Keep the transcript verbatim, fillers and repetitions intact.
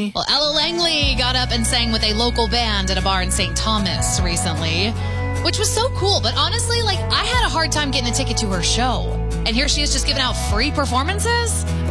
Langley. Well, Ella Langley got up and sang with a local band at a bar in Saint Thomas recently, which was so cool. But honestly, like, I had a hard time getting a ticket to her show. And here she is just giving out free performances.